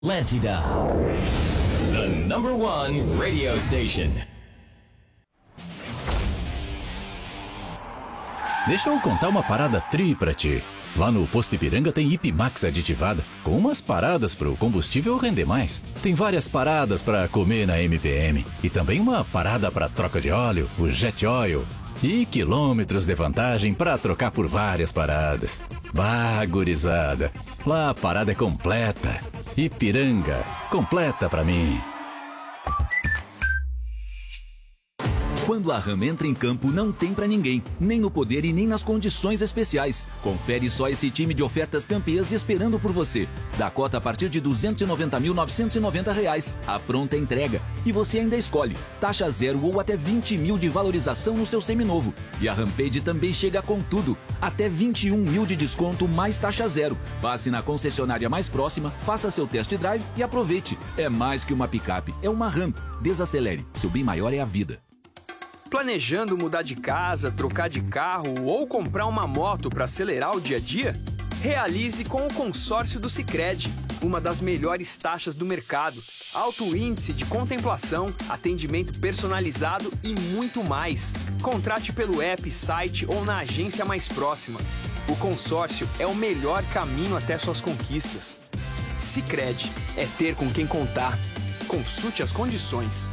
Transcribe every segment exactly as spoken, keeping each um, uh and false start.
Atlântida, the number one radio station. Deixa eu contar uma parada tri pra ti. Lá no Posto Ipiranga tem Ipimax aditivada, com umas paradas pro combustível render mais. Tem várias paradas pra comer na M P M. E também uma parada pra troca de óleo, o Jet Oil. E quilômetros de vantagem pra trocar por várias paradas. Bah, gurizada, lá a parada é completa. Ipiranga, completa pra mim. Quando a Ram entra em campo, não tem pra ninguém, nem no poder e nem nas condições especiais. Confere só esse time de ofertas campeãs esperando por você. Da cota a partir de duzentos e noventa mil novecentos e noventa reais. A pronta entrega. E você ainda escolhe taxa zero ou até vinte mil de valorização no seu seminovo. E a Rampage também chega com tudo. Até vinte e um mil de desconto mais taxa zero. Passe na concessionária mais próxima, faça seu test drive e aproveite. É mais que uma picape, é uma Ram. Desacelere, seu bem maior é a vida. Planejando mudar de casa, trocar de carro ou comprar uma moto para acelerar o dia a dia? Realize com o consórcio do Sicredi, uma das melhores taxas do mercado, alto índice de contemplação, atendimento personalizado e muito mais. Contrate pelo app, site ou na agência mais próxima. O consórcio é o melhor caminho até suas conquistas. Sicredi é ter com quem contar. Consulte as condições.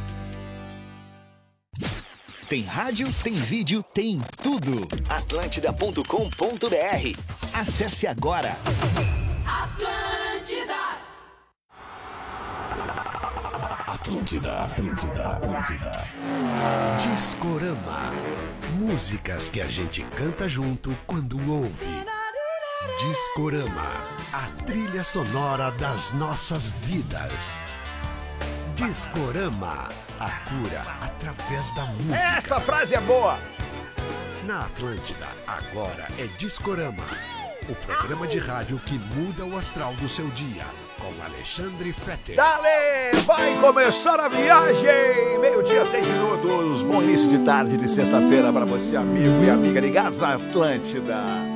Tem rádio, tem vídeo, tem tudo. Atlântida ponto com ponto br. Acesse agora. Atlântida. Atlântida, Atlântida, Atlântida. Discorama. Músicas que a gente canta junto quando ouve. Discorama. A trilha sonora das nossas vidas. Discorama. A cura através da música. Essa frase é boa! Na Atlântida, agora é Discorama. O programa de rádio que muda o astral do seu dia. Com Alexandre Fetter. Dale! Vai começar a viagem! Meio-dia, seis minutos. Bom início de tarde de sexta-feira para você, amigo e amiga ligados na Atlântida.